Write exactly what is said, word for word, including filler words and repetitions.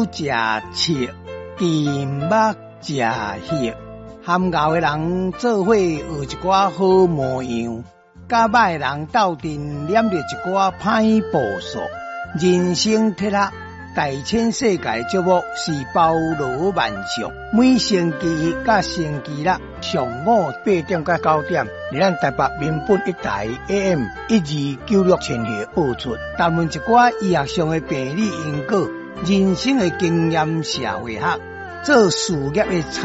酒食七，甜目食血，含熬的人做伙学一寡好模样，甲歹的人斗阵念着一寡歹步数。人生铁塔，大千世界节目是包罗万象，每星期一甲星期六上午八点到九点，伫咱台北民本一台 A M 一二九六千赫播出，谈论一寡医学上的病理因果、人生的经验、社会学、做事业的